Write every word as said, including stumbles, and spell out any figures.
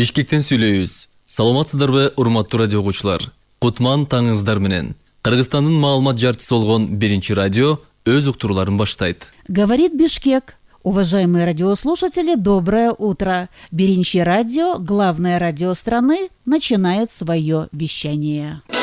Бишкектен сүйлөйбүз. Саламатсыздарбы, урматтуу радио окуучулар? Кутман таңыңыздар менен. Кыргызстандын маалымат жарчысы болгон биринчи радио өз уктурууларын баштайт. Говорит Бишкек. Уважаемые радиослушатели, доброе утро. Биринчи радио, главное радио страны, начинает свое вещание.